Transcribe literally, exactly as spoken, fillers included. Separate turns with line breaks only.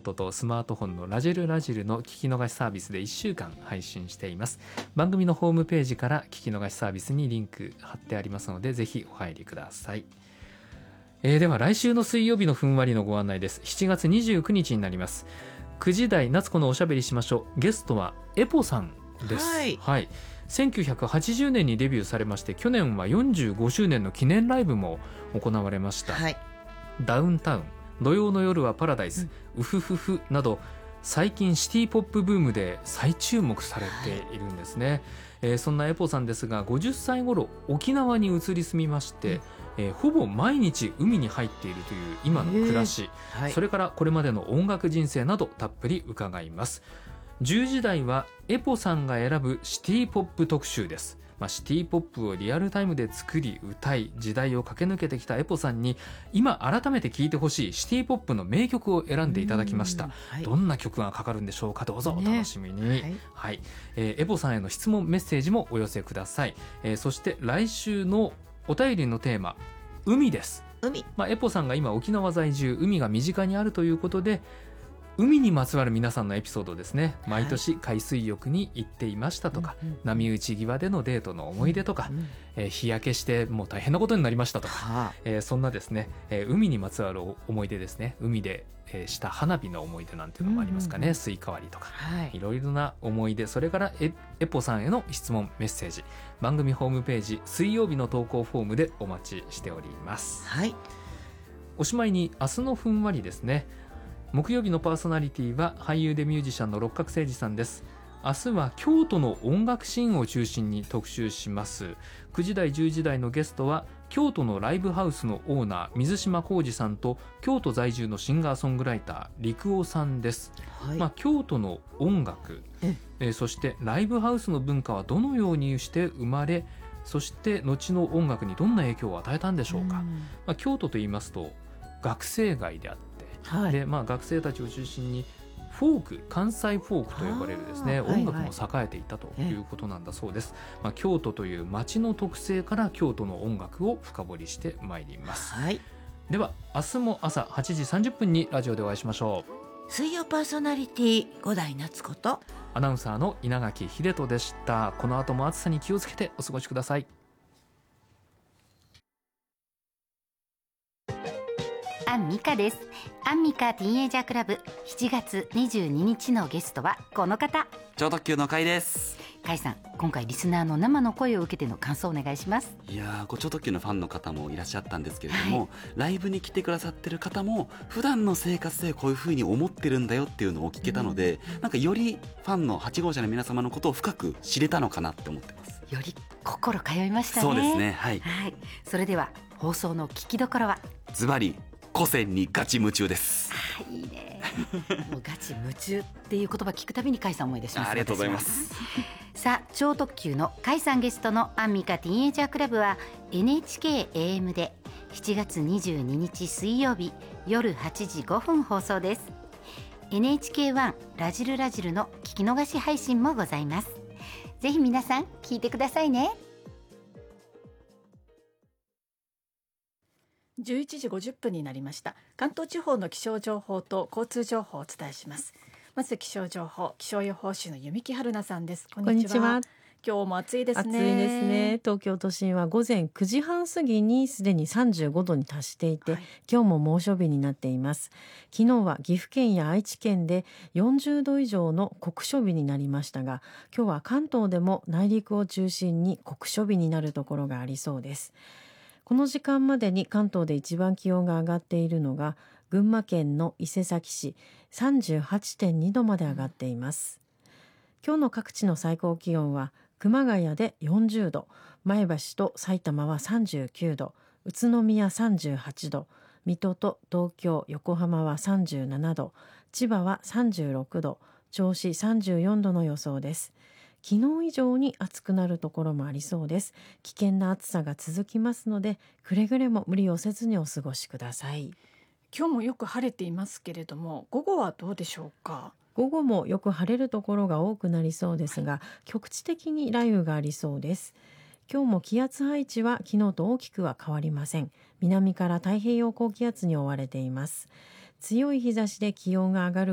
iPod とスマートフォンのラジルラジルの聞き逃しサービスでいっしゅうかん配信しています。番組のホームページから聞き逃しサービスにリンク貼ってありますので、ぜひお入りください。えー、では来週の水曜日のふんわりのご案内です。しちがつにじゅうくにちになります。くじ台夏子のおしゃべりしましょう。ゲストはエポさんです。
はい、
はい、せんきゅうひゃくはちじゅうねんにデビューされまして、去年はよんじゅうごしゅうねんの記念ライブも行われました。
はい、
ダウンタウン、土曜の夜はパラダイス、うん、ウフフフなど最近シティポップブームで再注目されているんですね。はい、えー、そんなエポさんですが、ごじゅっさい頃沖縄に移り住みまして、うん、えー、ほぼ毎日海に入っているという今の暮らし、はい、それからこれまでの音楽人生などたっぷり伺います。じゅうじ台はエポさんが選ぶシティポップ特集です。まあ、シティポップをリアルタイムで作り歌い、時代を駆け抜けてきたエポさんに今改めて聴いてほしいシティポップの名曲を選んでいただきました。はい、どんな曲がかかるんでしょうか。どうぞお楽しみに。ね、はいはい、えー、エポさんへの質問メッセージもお寄せください。えー、そして来週のお便りのテーマ、海です。
海、
まあ、エポさんが今沖縄在住、海が身近にあるということで、海にまつわる皆さんのエピソードですね。毎年海水浴に行っていましたとか、はい、波打ち際でのデートの思い出とか、うんうん、えー、日焼けしてもう大変なことになりましたとか、はあ、えー、そんなですね、えー、海にまつわる思い出ですね。海で、えー、した花火の思い出なんていうのもありますかね、うんうんうん、スイカ割りとか、はい、いろいろな思い出、それからエ、エポさんへの質問メッセージ、番組ホームページ水曜日の投稿フォームでお待ちしております。
はい、
おしまいに明日のふんわりですね。木曜日のパーソナリティは俳優でミュージシャンの六角誠児さんです。明日は京都の音楽シーンを中心に特集します。くじ台じゅうじ台のゲストは京都のライブハウスのオーナー水島浩二さんと京都在住のシンガーソングライター陸尾さんです。はい、まあ、京都の音楽、えー、そしてライブハウスの文化はどのようにして生まれ、そして後の音楽にどんな影響を与えたんでしょうか。うん、まあ、京都と言いますと学生街であって、はい、でまあ、学生たちを中心にフォーク、関西フォークと呼ばれるですね、音楽も栄えていたということなんだそうです。はいはい、まあ、京都という街の特性から京都の音楽を深掘りしてまいります。はい、では明日も朝はちじさんじゅっぷんにラジオでお会いしましょ
う。水曜パーソナリティ五代夏子と
アナウンサーの稲垣秀人でした。この後も暑さに気をつけてお過ごしください。
アンミカです。アンミカティーンエイジャークラブしちがつにじゅうににちのゲストはこの方、
超特急の会です。
会さん、今回リスナーの生の声を受けての感想をお願いします。
いやー、超特急のファンの方もいらっしゃったんですけれども、はい、ライブに来てくださってる方も普段の生活でこういう風に思ってるんだよっていうのを聞けたので、うん、なんかよりファンのはち号車の皆様のことを深く知れたのかなって思ってます。
より心通いましたね。
そうですね、はい、
はい、それでは放送の聞きどころは
ズバリ古銭にガチ夢中です。
あ、いいねもうガチ夢中っていう言葉聞くたびに甲斐さん思い出します。
ありがとうございます。
さあ、超特急の甲斐さんゲストのアンミカティーンエイジャークラブは エヌエイチケーエーエム でしちがつにじゅうににち水曜日夜はちじごふん放送です。 エヌエイチケーワン ラジルラジルの聞き逃し配信もございます。ぜひ皆さん聞いてくださいね。
じゅういちじごじゅっぷんになりました。関東地方の気象情報と交通情報をお伝えします。まず気象情報、気象予報士の弓木春奈さんです。こんにちは。
こんにちは。
今日も暑いですね。
暑いですね。東京都心は午前くじはん過ぎにすでにさんじゅうごどに達していて、はい、今日も猛暑日になっています。昨日は岐阜県や愛知県でよんじゅうど以上の酷暑日になりましたが、今日は関東でも内陸を中心に酷暑日になるところがありそうです。この時間までに関東で一番気温が上がっているのが群馬県の伊勢崎市 さんじゅうはちてんにどまで上がっています。今日の各地の最高気温は熊谷でよんじゅうど、前橋と埼玉はさんじゅうきゅうど、宇都宮さんじゅうはちど、水戸と東京、横浜はさんじゅうななど、千葉はさんじゅうろくど、銚子さんじゅうよんどの予想です。昨日以上に暑くなるところもありそうです。危険な暑さが続きますので、くれぐれも無理をせずにお過ごしください。
今日もよく晴れていますけれども、午後はどうでしょうか。
午後もよく晴れるところが多くなりそうですが、はい、局地的に雷雨がありそうです。今日も気圧配置は昨日と大きくは変わりません。南から太平洋高気圧に覆われています。強い日差しで気温が上がる